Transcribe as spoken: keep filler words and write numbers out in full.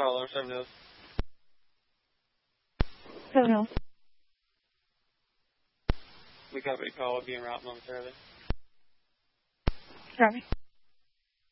Caller, Seven Hills. Seven Hills. We got a call. We'll be en route momentarily. Copy.